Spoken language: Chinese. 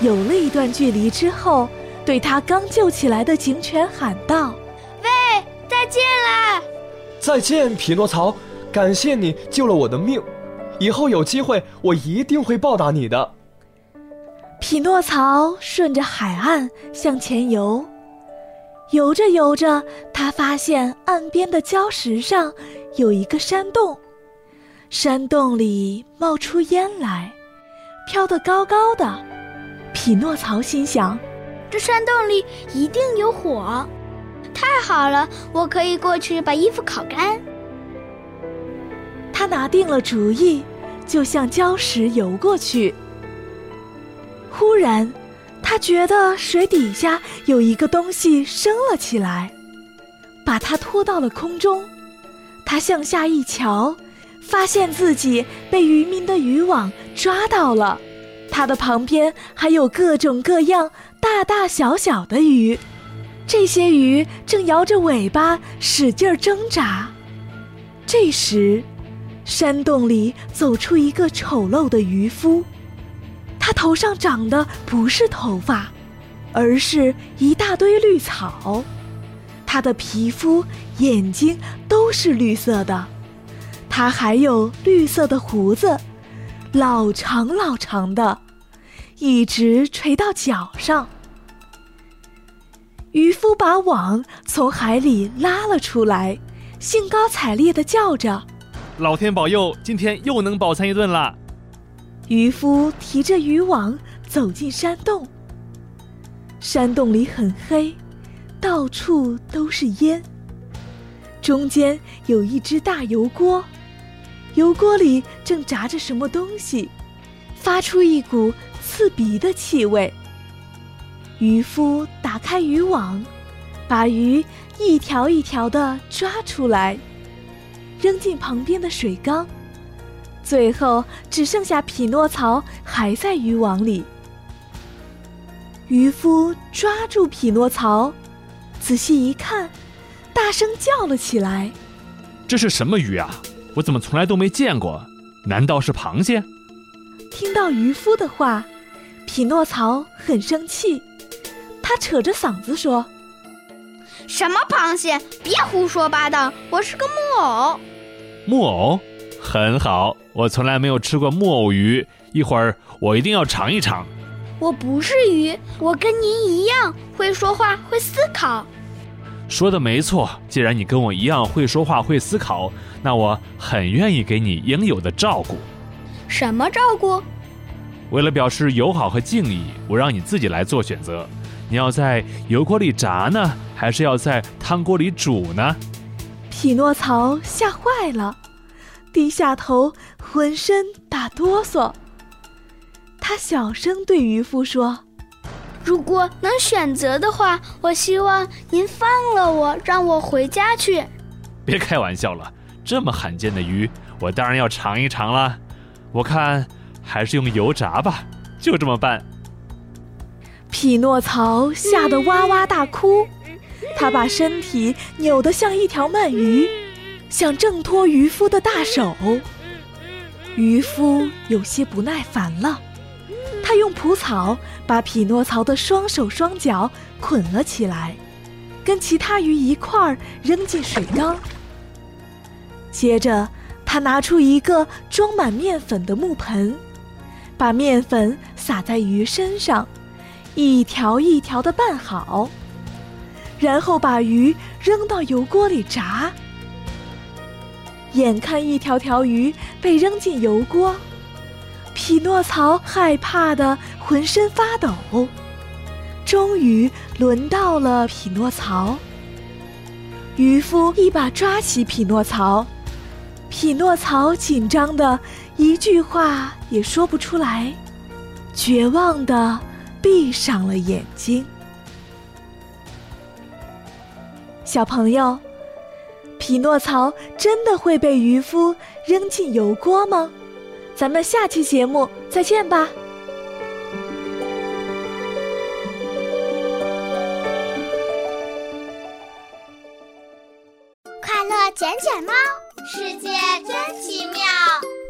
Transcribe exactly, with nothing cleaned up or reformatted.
游了一段距离之后，对他刚救起来的警犬喊道： 喂，再见啦！ 再见，匹诺曹，感谢你救了我的命，以后有机会我一定会报答你的。 匹诺曹顺着海岸向前游，游着游着，他发现岸边的礁石上有一个山洞，山洞里冒出烟来，飘得高高的。匹诺曹心想， 这山洞里一定有火，太好了，我可以过去把衣服烤干。 他拿定了主意，就向礁石游过去。忽然，他觉得水底下有一个东西升了起来，把他拖到了空中。他向下一瞧，发现自己被渔民的渔网抓到了，他的旁边还有各种各样大大小小的鱼，这些鱼正摇着尾巴使劲挣扎。这时，山洞里走出一个丑陋的渔夫，他头上长的不是头发，而是一大堆绿草，他的皮肤、眼睛都是绿色的，他还有绿色的胡子，老长老长的，一直垂到脚上。渔夫把网从海里拉了出来，兴高采烈地叫着： 老天保佑，今天又能饱餐一顿了。 渔夫提着渔网走进山洞，山洞里很黑，到处都是烟，中间有一只大油锅，油锅里正炸着什么东西，发出一股刺鼻的气味。渔夫打开渔网，把鱼一条一条地抓出来，扔进旁边的水缸，最后只剩下匹诺曹还在渔网里。渔夫抓住匹诺曹，仔细一看，大声叫了起来： 这是什么鱼啊？我怎么从来都没见过？难道是螃蟹？ 听到渔夫的话，匹诺曹很生气，他扯着嗓子说： 什么螃蟹？别胡说八道，我是个木偶。 木偶？很好，我从来没有吃过木偶鱼，一会儿我一定要尝一尝。 我不是鱼，我跟您一样会说话会思考。 说的没错，既然你跟我一样会说话会思考，那我很愿意给你应有的照顾。 什么照顾？ 为了表示友好和敬意，我让你自己来做选择，你要在油锅里炸呢，还是要在汤锅里煮呢？ 匹诺曹吓坏了，低下头，浑身打哆嗦。他小声对渔夫说： 如果能选择的话，我希望您放了我，让我回家去。 别开玩笑了，这么罕见的鱼，我当然要尝一尝了。我看还是用油炸吧，就这么办。 匹诺曹吓得哇哇大哭，他把身体扭得像一条鳗鱼，想挣脱渔夫的大手。渔夫有些不耐烦了，他用蒲草把匹诺曹的双手双脚捆了起来，跟其他鱼一块儿扔进水缸。接着他拿出一个装满面粉的木盆，把面粉撒在鱼身上，一条一条地拌好，然后把鱼扔到油锅里炸。眼看一条条鱼被扔进油锅，匹诺曹害怕得浑身发抖。终于轮到了匹诺曹，渔夫一把抓起匹诺曹，匹诺曹紧张的一句话也说不出来，绝望地闭上了眼睛。小朋友，匹诺曹真的会被渔夫扔进油锅吗？咱们下期节目再见吧。 快乐捡捡猫，世界真奇妙。